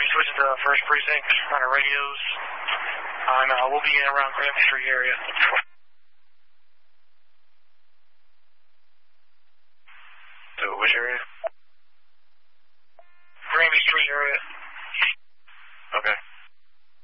switching to First Precinct on our radios. We'll be in around Granby Street area. So which area?